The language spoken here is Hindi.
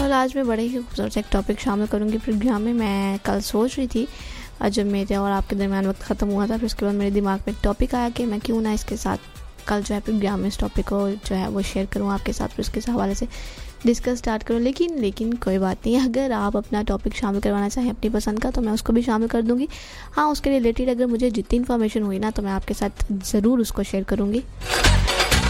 और आज मैं बड़े ही खूबसूरत से एक टॉपिक शामिल करूँगी प्रोग्राम में। मैं कल सोच रही थी जब मेरे और आपके दरमियान वक्त ख़त्म हुआ था, फिर उसके बाद मेरे दिमाग में एक टॉपिक आया कि मैं क्यों ना इसके साथ कल जो है प्रोग्राम में इस टॉपिक को जो है वो शेयर करूँ आपके साथ, फिर उसके हवाले से डिस्कस स्टार्ट करूँ। लेकिन कोई बात नहीं, अगर आप अपना टॉपिक शामिल करवाना चाहें अपनी पसंद का तो मैं उसको भी शामिल कर दूँगी। हाँ, उसके रिलेटेड अगर मुझे जितनी इन्फॉर्मेशन हुई ना तो मैं आपके साथ ज़रूर उसको शेयर करूँगी।